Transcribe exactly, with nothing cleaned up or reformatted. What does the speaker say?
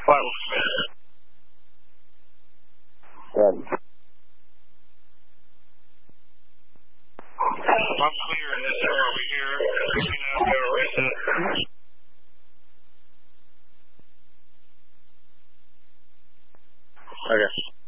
Five. Good. I'm clear in this area over here. You know, go reset. Okay.